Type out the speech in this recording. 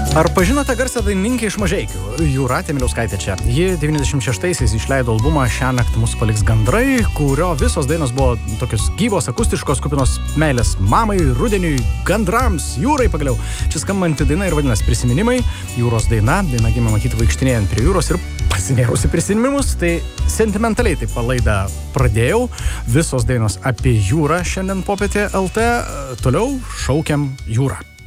Ar pažinote garsą dainininkę iš Mažeikių? Jūratė Miliauskaitė čia. Ji 96-aisiais išleido albumą Šiąnakt mus paliks gandrai, kurio visos dainos buvo tokios gyvos, akustiškos, kupinos meilės mamai, rudeniui, gandrams, jūrai pagaliau. Čia skambanti daina ir vadinasi Prisiminimai, jūros daina gimė matyti vaikštinėjant prie jūros ir pasinėrusi prisiminimus, tai sentimentaliai taip laidą pradėjau. Visos dainos apie jūrą šiandien popietė LT, toliau šaukiam jūrą.